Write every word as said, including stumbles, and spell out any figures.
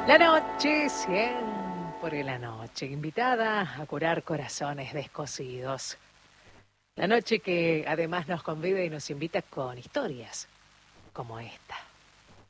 La noche, siempre la noche, invitada a curar corazones descosidos. La noche que además nos convive y nos invita con historias como esta.